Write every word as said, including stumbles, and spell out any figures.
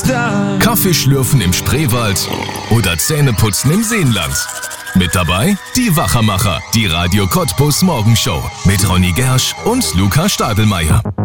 Kaffeeschlürfen im Spreewald oder Zähneputzen im Seenland. Mit dabei die Wachermacher, die Radio Cottbus Morgenshow mit Ronny Gersch und Luca Stadelmeier.